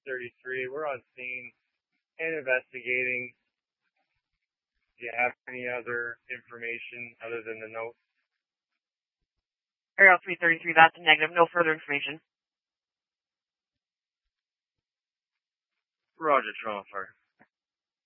333. We're on scene and investigating. Do you have any other information other than the note? Aerial 333, that's a negative. No further information. Roger, Trauma Fire.